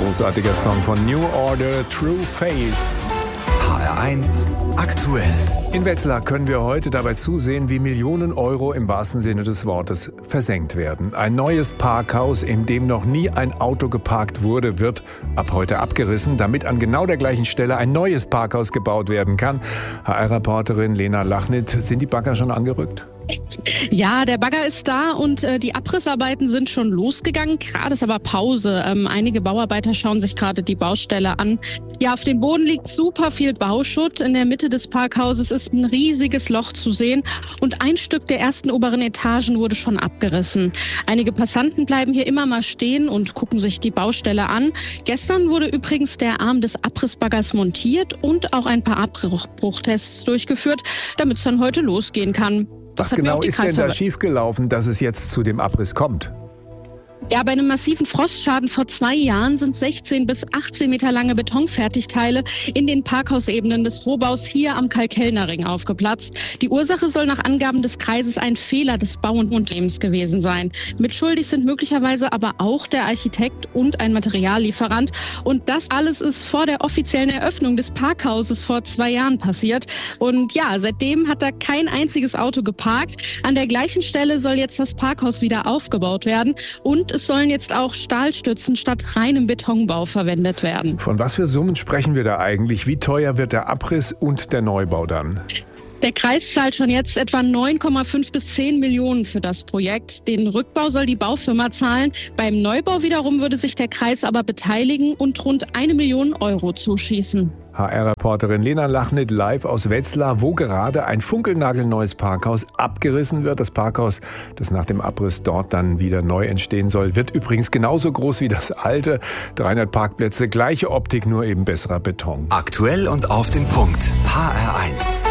großartiger Song von New Order, True Face. HR1 aktuell. In Wetzlar können wir heute dabei zusehen, wie Millionen Euro im wahrsten Sinne des Wortes versenkt werden. Ein neues Parkhaus, in dem noch nie ein Auto geparkt wurde, wird ab heute abgerissen, damit an genau der gleichen Stelle ein neues Parkhaus gebaut werden kann. HR-Reporterin Lena Lachnit, sind die Bagger schon angerückt? Ja, der Bagger ist da und die Abrissarbeiten sind schon losgegangen. Gerade ist aber Pause. Einige Bauarbeiter schauen sich gerade die Baustelle an. Ja, auf dem Boden liegt super viel Bauschutt. In der Mitte des Parkhauses ist ein riesiges Loch zu sehen und ein Stück der ersten oberen Etagen wurde schon abgerissen. Einige Passanten bleiben hier immer mal stehen und gucken sich die Baustelle an. Gestern wurde übrigens der Arm des Abrissbaggers montiert und auch ein paar Abbruchtests durchgeführt, damit es dann heute losgehen kann. Was genau ist denn da schiefgelaufen, dass es jetzt zu dem Abriss kommt? Ja, bei einem massiven Frostschaden vor 2 Jahren sind 16 bis 18 Meter lange Betonfertigteile in den Parkhausebenen des Rohbaus hier am Karl-Kellner-Ring aufgeplatzt. Die Ursache soll nach Angaben des Kreises ein Fehler des Bauunternehmens gewesen sein. Mitschuldig sind möglicherweise aber auch der Architekt und ein Materiallieferant. Und das alles ist vor der offiziellen Eröffnung des Parkhauses vor 2 Jahren passiert. Und ja, seitdem hat da kein einziges Auto geparkt. An der gleichen Stelle soll jetzt das Parkhaus wieder aufgebaut werden und es sollen jetzt auch Stahlstützen statt reinem Betonbau verwendet werden. Von was für Summen sprechen wir da eigentlich? Wie teuer wird der Abriss und der Neubau dann? Der Kreis zahlt schon jetzt etwa 9,5 bis 10 Millionen für das Projekt. Den Rückbau soll die Baufirma zahlen. Beim Neubau wiederum würde sich der Kreis aber beteiligen und rund 1 Million Euro zuschießen. HR-Reporterin Lena Lachnit live aus Wetzlar, wo gerade ein funkelnagelneues Parkhaus abgerissen wird. Das Parkhaus, das nach dem Abriss dort dann wieder neu entstehen soll, wird übrigens genauso groß wie das alte. 300 Parkplätze, gleiche Optik, nur eben besserer Beton. Aktuell und auf den Punkt. HR1.